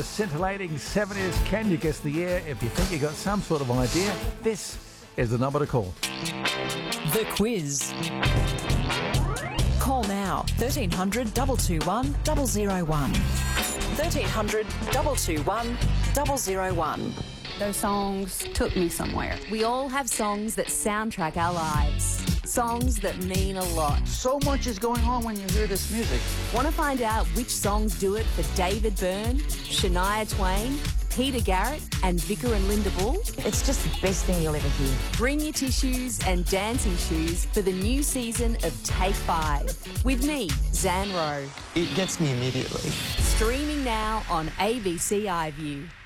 the scintillating 70s. Can you guess the year? If you think you got some sort of idea, this is the number to call. The quiz. Call now 1300 221 001. 1300 221 001. Those songs took me somewhere. We all have songs that soundtrack our lives. Songs that mean a lot. So much is going on when you hear this music. Want to find out which songs do it for David Byrne, Shania Twain, Peter Garrett and Vicar and Linda Bull? It's just the best thing you'll ever hear. Bring your tissues and dancing shoes for the new season of Take 5 with me, Zan Rowe. It gets me immediately. Streaming now on ABC iView.